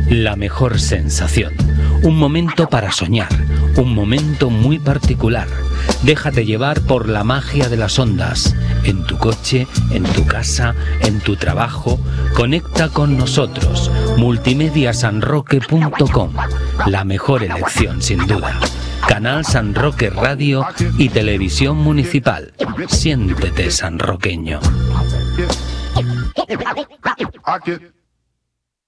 La mejor sensación. Un momento para soñar. Un momento muy particular. Déjate llevar por la magia de las ondas. En tu coche, en tu casa, en tu trabajo. Conecta con nosotros. Multimediasanroque.com. La mejor elección, sin duda. Canal San Roque Radio y Televisión Municipal. Siéntete sanroqueño.